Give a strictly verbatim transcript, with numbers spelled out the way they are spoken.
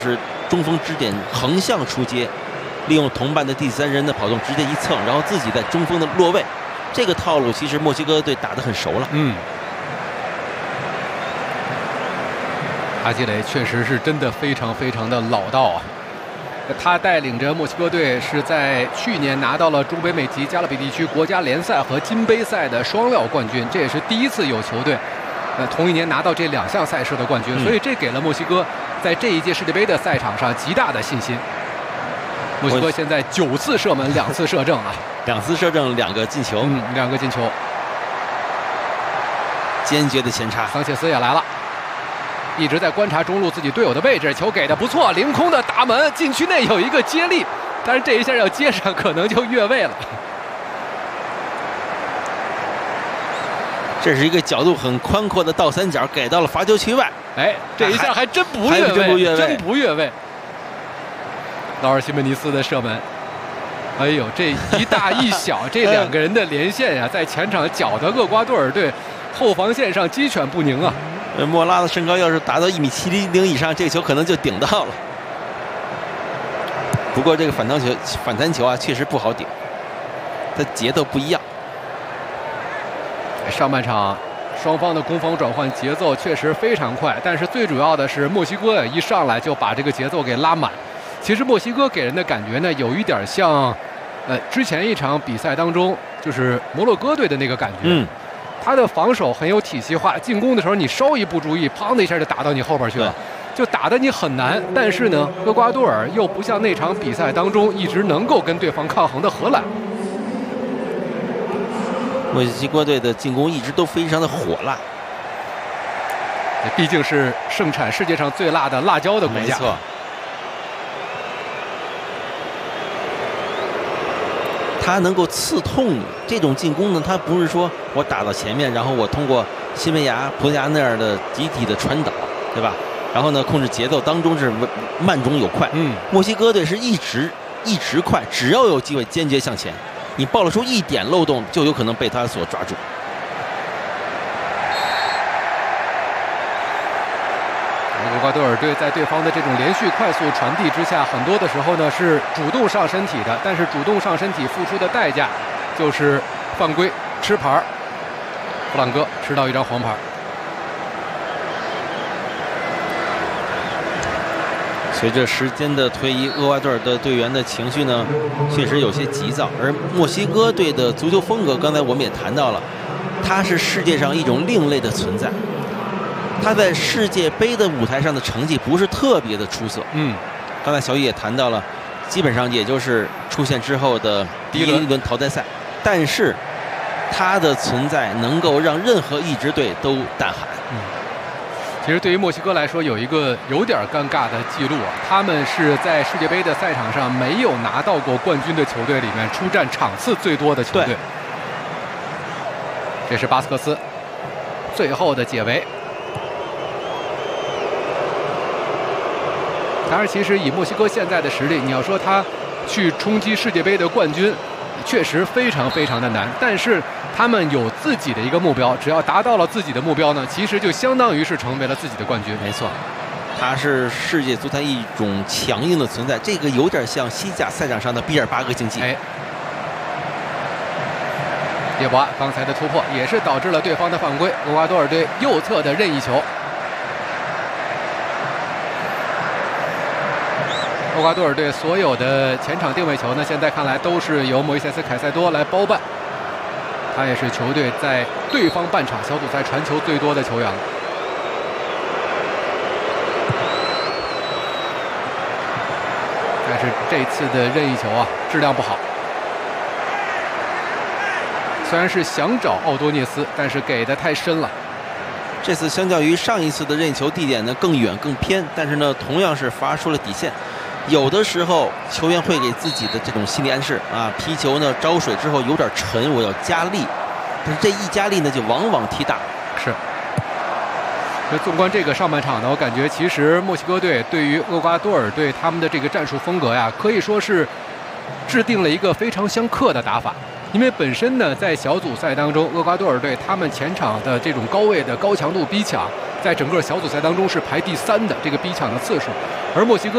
是中锋支点横向出接，利用同伴的第三人的跑动直接一蹭，然后自己在中锋的落位。这个套路其实墨西哥队打得很熟了。 嗯，阿基雷确实是真的非常非常的老道啊。他带领着墨西哥队是在去年拿到了中北美及加勒比地区国家联赛和金杯赛的双料冠军，这也是第一次有球队呃同一年拿到这两项赛事的冠军， 嗯、 所以这给了墨西哥在这一届世界杯的赛场上极大的信心。墨西哥现在九次射门，两次射正啊， 两次射正，两个进球， 嗯，两个进球， 坚决的前插。 桑切斯也来了。一直在观察中路自己队友的位置，球给的不错，凌空的打门，禁区内有一个接力，但是这一下要接上，可能就越位了。 这是一个角度很宽阔的倒三角，给到了罚球区外。 哎，这一下还真不越位， 真不越位， 真不越位。劳尔西门尼斯的射门，哎呦，这一大一小，这两个人的连线呀、啊，在前场搅得厄瓜多尔队后防线上鸡犬不宁啊。 呃，莫拉的身高要是达到一米七零以上，这个球可能就顶到了。不过这个反弹球、反弹球啊，确实不好顶，它节奏不一样。 上半场双方的攻防转换节奏确实非常快，但是最主要的是墨西哥呀，一上来就把这个节奏给拉满。其实墨西哥给人的感觉呢，有一点像，呃，之前一场比赛当中就是摩洛哥队的那个感觉。嗯。他的防守很有体系化，进攻的时候你稍一不注意，砰的一下就打到你后边去了，就打得你很难。但是呢，厄瓜多尔又不像那场比赛当中一直能够跟对方抗衡的荷兰。 墨西哥队的进攻一直都非常的火辣， 毕竟是盛产世界上最辣的辣椒的国家。 没错。他能够刺痛你，这种进攻呢，他不是说我打到前面，然后我通过西班牙、葡萄牙那样的集体的传导，对吧？然后呢，控制节奏当中是慢中有快。嗯，墨西哥队是一直一直快，只要有机会坚决向前，你暴露出一点漏洞，就有可能被他所抓住。 厄瓜多尔队在对方的这种连续快速传递之下，很多的时候呢是主动上身体的，但是主动上身体付出的代价就是犯规、吃牌。弗朗哥吃到一张黄牌。 随着时间的推移，厄瓜多尔的队员的情绪呢，确实有些急躁。而墨西哥队的足球风格，刚才我们也谈到了，它是世界上一种另类的存在。他在世界杯的舞台上的成绩不是特别的出色。嗯，刚才小雨也谈到了，基本上也就是出现之后的第一轮淘汰赛。但是，他的存在能够让任何一支队都胆寒。 嗯，其实对于墨西哥来说，有一个有点尴尬的记录啊，他们是在世界杯的赛场上没有拿到过冠军的球队里面出战场次最多的球队。这是巴斯克斯最后的解围。当然，其实以墨西哥现在的实力，你要说他去冲击世界杯的冠军，确实非常非常的难。但是他们有自己的一个目标，只要达到了自己的目标呢，其实就相当于是成为了自己的冠军。 没错，他是世界足坛一种强硬的存在，这个有点像西甲赛场上的毕尔巴鄂竞技。哎， 列博阿刚才的突破也是导致了对方的犯规，厄瓜多尔队右侧的任意球。厄瓜多尔队所有的前场定位球呢，现在看来都是由莫伊塞斯·凯塞多来包办。他也是球队在对方半场小组赛传球最多的球员了。但是这次的任意球啊，质量不好。虽然是想找奥多涅斯，但是给的太深了。 这次相较于上一次的任意球地点呢更远更偏，但是呢同样是罚出了底线。有的时候球员会给自己的这种心理暗示啊，皮球呢招水之后有点沉，我要加力，但是这一加力呢就往往踢大。 是。那纵观这个上半场呢，我感觉其实墨西哥队对于厄瓜多尔队他们的这个战术风格呀，可以说是制定了一个非常相克的打法。因为本身呢，在小组赛当中，厄瓜多尔队他们前场的这种高位的高强度逼抢，在整个小组赛当中是排第三的这个逼抢的次数，而墨西哥